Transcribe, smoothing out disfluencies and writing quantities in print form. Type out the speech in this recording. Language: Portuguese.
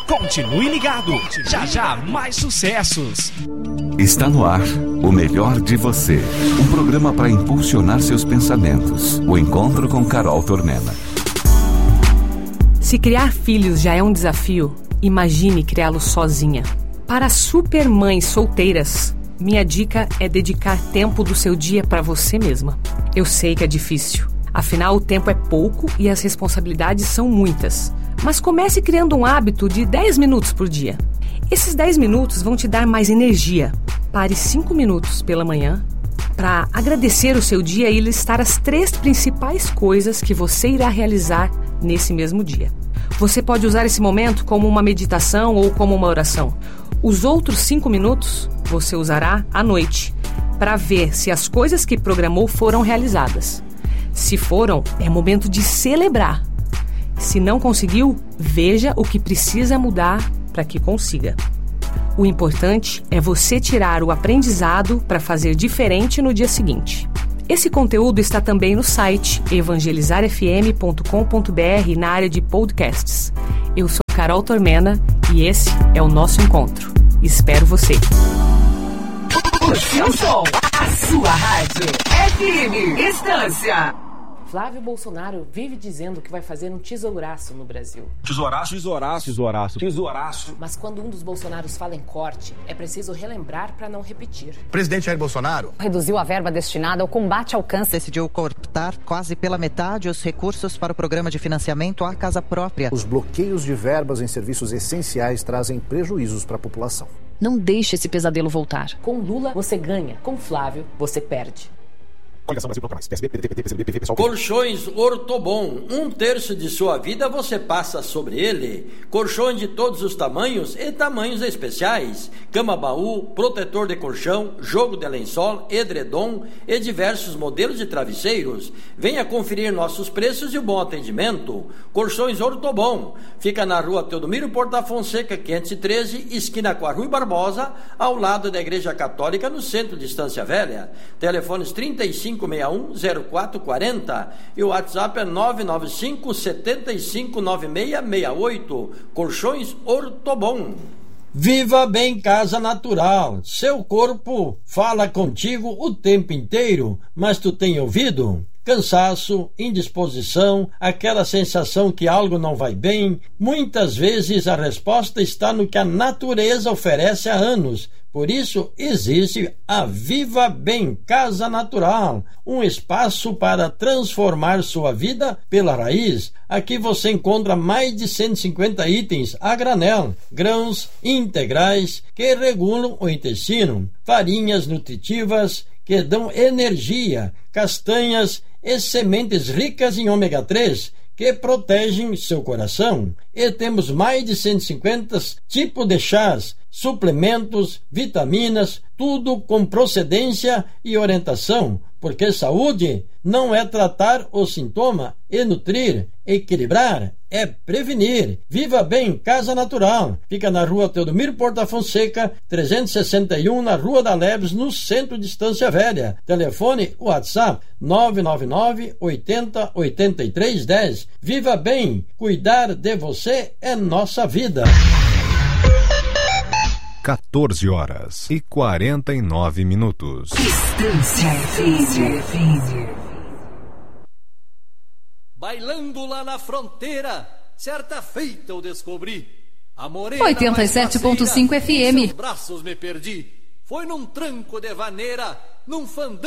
Continue ligado. Já já mais sucessos. Está no ar o melhor de você. Um programa para impulsionar seus pensamentos. O encontro com Carol Tormena. Se criar filhos já é um desafio, imagine criá-los sozinha. Para supermães solteiras, minha dica é dedicar tempo do seu dia para você mesma. Eu sei que é difícil, afinal o tempo é pouco e as responsabilidades são muitas. Mas comece criando um hábito de 10 minutos por dia. Esses 10 minutos vão te dar mais energia. Pare 5 minutos pela manhã para agradecer o seu dia e listar as 3 principais coisas que você irá realizar nesse mesmo dia. Você pode usar esse momento como uma meditação ou como uma oração. Os outros 5 minutos você usará à noite para ver se as coisas que programou foram realizadas. Se foram, é momento de celebrar. Se não conseguiu, veja o que precisa mudar para que consiga. O importante é você tirar o aprendizado para fazer diferente no dia seguinte. Esse conteúdo está também no site evangelizarfm.com.br na área de podcasts. Eu sou Carol Tormena e esse é o nosso encontro. Espero você. O seu som, a sua rádio, FM Estância. Flávio Bolsonaro vive dizendo que vai fazer um tesouraço no Brasil. Tesouraço? Tesouraço. Tesouraço. Tesouraço. Mas quando um dos Bolsonaros fala em corte, é preciso relembrar para não repetir. O presidente Jair Bolsonaro reduziu a verba destinada ao combate ao câncer. Decidiu cortar quase pela metade os recursos para o programa de financiamento à casa própria. Os bloqueios de verbas em serviços essenciais trazem prejuízos para a população. Não deixe esse pesadelo voltar. Com Lula, você ganha. Com Flávio, você perde. Colchões Ortobon, 1/3 de sua vida você passa sobre ele. Colchões de todos os tamanhos e tamanhos especiais. Cama-baú, protetor de colchão, jogo de lençol, edredom e diversos modelos de travesseiros. Venha conferir nossos preços e o bom atendimento. Colchões Ortobon, fica na rua Teodomiro Porta Fonseca, 513, esquina com a Rui Barbosa, ao lado da Igreja Católica, no centro de Estância Velha. Telefones 3561-0440 e o WhatsApp é 995-759668. Colchões Ortobon. Viva Bem Casa Natural. Seu corpo fala contigo o tempo inteiro, mas tu tem ouvido? Cansaço, indisposição, aquela sensação que algo não vai bem. Muitas vezes a resposta está no que a natureza oferece há anos. Por isso existe a Viva Bem Casa Natural, um espaço para transformar sua vida pela raiz. Aqui você encontra mais de 150 itens a granel, grãos integrais que regulam o intestino, farinhas nutritivas que dão energia, castanhas e sementes ricas em ômega 3 que protegem seu coração. E temos mais de 150 tipos de chás, suplementos, vitaminas, tudo com procedência e orientação, porque saúde não é tratar o sintoma e nutrir, equilibrar, é prevenir. Viva Bem Casa Natural. Fica na rua Teodomiro Porta Fonseca, 361, na Rua da Leves, no centro de Estância Velha. Telefone WhatsApp 999 80 83 10. Viva Bem, cuidar de você é nossa vida. 14h49. Estância FM. Bailando lá na fronteira, certa feita eu descobri. A morena 87.5 FM. Braços me perdi. Foi num tranco de vaneira, num fandango.